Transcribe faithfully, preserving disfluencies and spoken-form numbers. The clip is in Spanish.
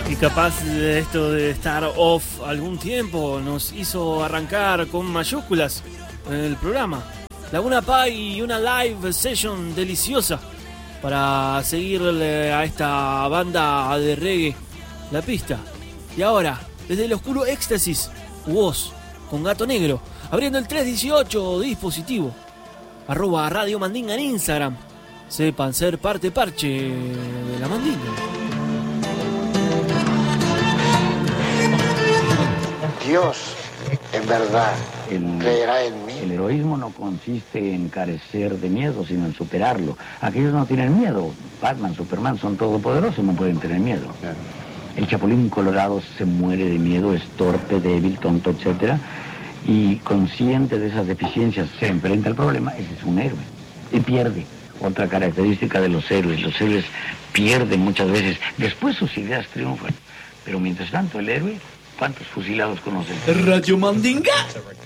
Y capaz de esto de estar off algún tiempo nos hizo arrancar con mayúsculas el programa. Laguna Pai y una live session deliciosa para seguirle a esta banda de reggae la pista. Y ahora, desde el oscuro éxtasis, Woz con Gato Negro, abriendo el tres dieciocho dispositivo. Arroba Radio Mandinga en Instagram. Sepan ser parte parche de la Mandinga. Dios, en verdad, el, creerá en mí. El heroísmo no consiste en carecer de miedo, sino en superarlo. Aquellos no tienen miedo. Batman, Superman son todopoderosos, no pueden tener miedo. Claro. El Chapulín Colorado se muere de miedo, es torpe, débil, tonto, etcétera. Y consciente de esas deficiencias, se enfrenta al problema. Ese es un héroe. Y pierde. Otra característica de los héroes. Los héroes pierden muchas veces. Después sus ideas triunfan. Pero mientras tanto el héroe... ¿Cuántos fusilados conocen? Radio Mandinga.